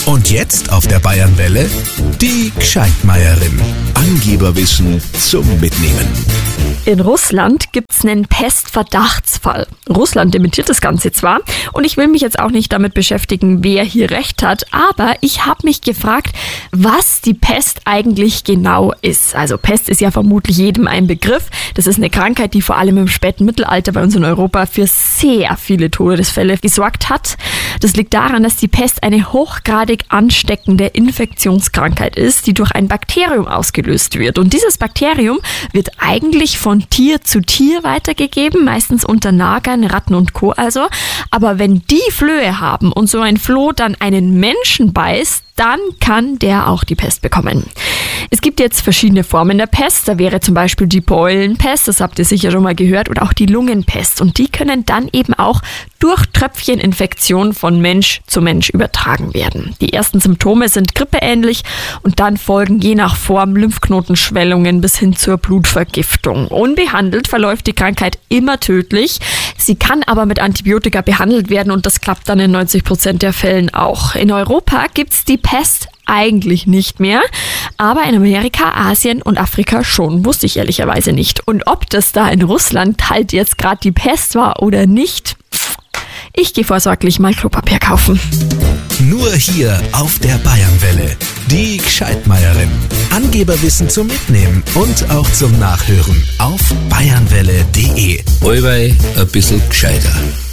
Und jetzt auf der Bayernwelle die Gscheitmeierin. Angeberwissen zum Mitnehmen. In Russland gibt's einen Pestverdachtsfall. Russland dementiert das Ganze zwar und ich will mich jetzt auch nicht damit beschäftigen, wer hier recht hat, aber ich habe mich gefragt, was die Pest eigentlich genau ist. Also Pest ist ja vermutlich jedem ein Begriff. Das ist eine Krankheit, die vor allem im späten Mittelalter bei uns in Europa für sehr viele Todesfälle gesorgt hat. Das liegt daran, dass die Pest eine hochgradig ansteckende Infektionskrankheit ist, die durch ein Bakterium ausgelöst wird. Und dieses Bakterium wird eigentlich von Tier zu Tier weitergegeben, meistens unter Nagern, Ratten und Co. also. Aber wenn die Flöhe haben und so ein Floh dann einen Menschen beißt, dann kann der auch die Pest bekommen. Es gibt jetzt verschiedene Formen der Pest. Da wäre zum Beispiel die Beulenpest, das habt ihr sicher schon mal gehört, oder auch die Lungenpest. Und die können dann eben auch durch Tröpfcheninfektion von Mensch zu Mensch übertragen werden. Die ersten Symptome sind grippeähnlich und dann folgen je nach Form Lymphknotenschwellungen bis hin zur Blutvergiftung. Unbehandelt verläuft die Krankheit immer tödlich. Sie kann aber mit Antibiotika behandelt werden und das klappt dann in 90% der Fällen auch. In Europa gibt's die Pest eigentlich nicht mehr, aber in Amerika, Asien und Afrika schon, wusste ich ehrlicherweise nicht. Und ob das da in Russland halt jetzt gerade die Pest war oder nicht, ich gehe vorsorglich mal Klopapier kaufen. Nur hier auf der Bayernwelle. Die Gscheitmeierin. Angeberwissen zum Mitnehmen und auch zum Nachhören auf bayernwelle.de. Allweil ein bisschen gescheiter.